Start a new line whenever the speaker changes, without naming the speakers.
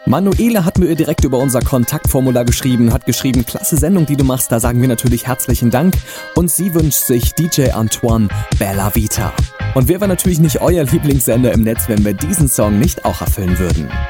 Manuela hat mir direkt über unser Kontaktformular geschrieben, hat geschrieben, klasse Sendung, die du machst, da sagen wir natürlich herzlichen Dank. Und sie wünscht sich DJ Antoine, Bella Vita. Und wäre natürlich nicht euer Lieblingssender im Netz, wenn wir diesen Song nicht auch erfüllen würden.